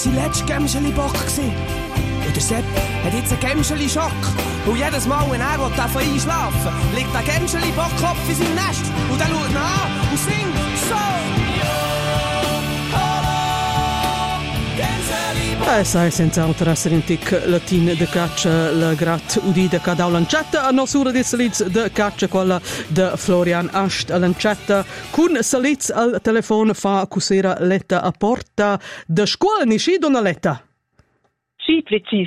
Sein letzter Gämscheli-Bock gsi. Und der Sepp hat jetzt einen Gämscheli-Schock. Und jedes Mal, wenn er einschlafen will, liegt der Gämscheli-Bockkopf in seinem Nest. Und dann schaut ihn an und singt so. Sai senza altra serentic latin de caccia la grat udida ca da lanciata a nosura di saliz de caccia quella de Florian Ast a lanciata con saliz al telefono fa cusera letta a porta de scuola ni si dona letta. Sì, precis.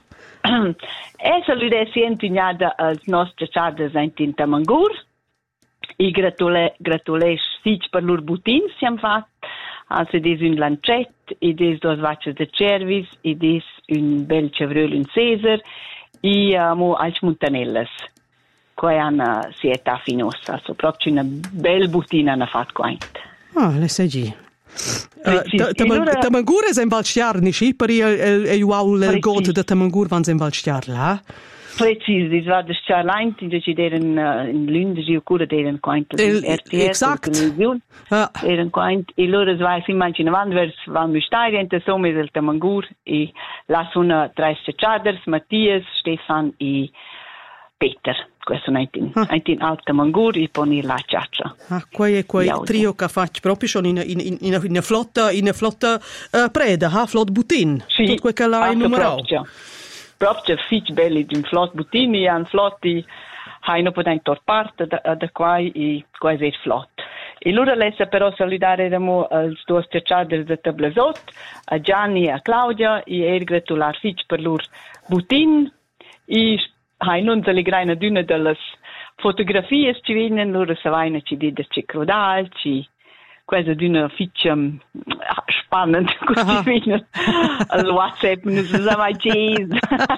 Salude si impegnata als nostre ciardes in Tamangur. I gratuleis fich per lur butins siam fat. Also, das ist ein Lancet, das dos vacces de cervis, das un bel cevrel in Cesar, mo als Montanelles. Quai hanno sieta finosa, also proprio una bel butina hanno fatto quaint. Le seggi. Tamangur è in Valstiar, ni si per il uaul got de Tamangur van in Valstiar, la? Precis, das war das Charlein, die deren in Lünde, die cura deren quaint RTS, Television, deren quaint, e loro vai si immagina vers van Müstairi, ente somme del Tamangur, e la suna tre chaders, Mattias, Stefan e Peter. Questo è in alt Tamangur, e poi la ciaccia. Quei trio che faccio proprio sono in flotta preda, flot butin, tutto quel che l'ha in numero. Proprio fich belli di un flot butini e un flotti hanno potuto parte da qua e quasi è flot. E loro lessa però salutare als due cerciaders de Tablazot, a Gianni e a Claudia e gratular fich per loro butin e hanno non le graine d'una delle fotografie ci vengono loro savaina ci di ci crodal ci quasi d'una ficcia spannend così al WhatsApp non si sa mai cheese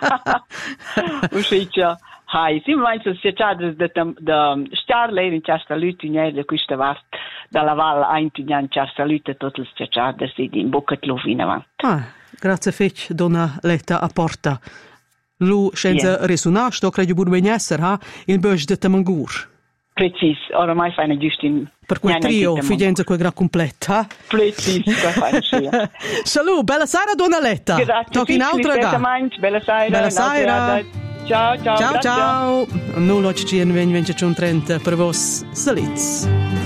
usciccia hai si mai so cercadres da starle in chasta lutinere de questa vart dalla val a intignan chasta lutte tutte le cercadres in bocca tlovina va. Grazie fec donna letta a porta. Lu scenza resunar sto credo burbenesser il bösch de Tamangur. Precis, oramai fai una giusti per quel trio, fidenza quel gra completa. Precis, qua fai scia. Salut, bella sera donna Letta. Grazie. Tocchi in altra ga. Bella sera. Bella sera. Ciao. Ciao. Non lo ci 20 per vos saliz.